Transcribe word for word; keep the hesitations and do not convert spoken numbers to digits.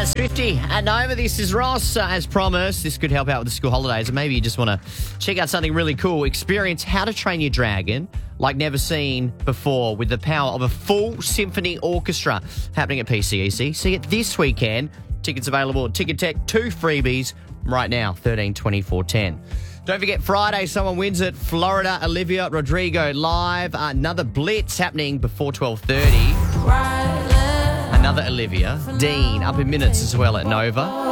Jazz fifty at Nova. This is Ross. Uh, as promised, this could help out with the school holidays. And maybe you just want to check out something really cool. Experience How to Train Your Dragon like never seen before with the power of a full symphony orchestra happening at P C E C. See it this weekend. Tickets available at Ticket Tech. Two freebies right now, thirteen twenty-four ten. Don't forget, Friday, someone wins it. Florida, Olivia Rodrigo live. Uh, another Blitz happening before twelve thirty. Another Olivia. Dean up in minutes as well at Nova.